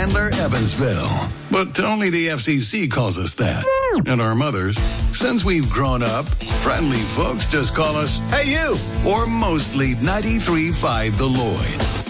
Chandler, Evansville. But only the FCC calls us that. And our mothers. Since we've grown up, friendly folks just call us, "Hey, you!" Or mostly 93.5 The Lloyd.